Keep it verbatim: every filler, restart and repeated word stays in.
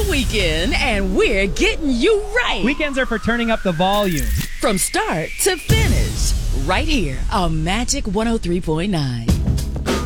the weekend, and we're getting you right. Weekends are for turning up the volume. From start to finish, right here on Magic one oh three point nine.